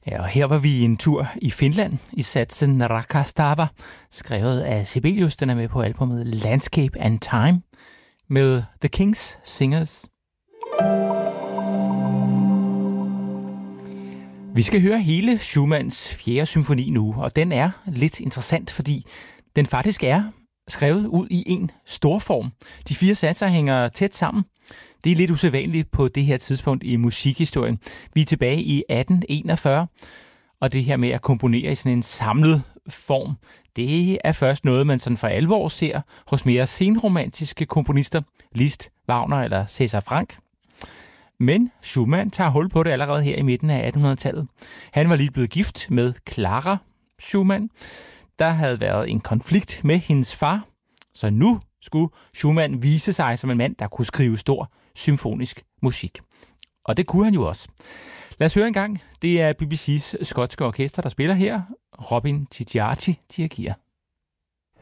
Ja, og her var vi en tur i Finland i satsen Rakastava, skrevet af Sibelius. Den er med på albumet Landscape and Time med The King's Singers. Vi skal høre hele Schumanns 4. symfoni nu, og den er lidt interessant, fordi den faktisk er skrevet ud i en storform. De 4 satser hænger tæt sammen. Det er lidt usædvanligt på det her tidspunkt i musikhistorien. Vi er tilbage i 1841, og det her med at komponere i sådan en samlet form, det er først noget, man sådan for alvor ser hos mere senromantiske komponister, Liszt, Wagner eller César Franck. Men Schumann tager hul på det allerede her i midten af 1800-tallet. Han var lige blevet gift med Clara Schumann. Der havde været en konflikt med hendes far, så nu skulle Schumann vise sig som en mand, der kunne skrive stor symfonisk musik. Og det kunne han jo også. Lad os høre en gang. Det er BBC's skotske orkester, der spiller her. Robin Tigiati dirigerer.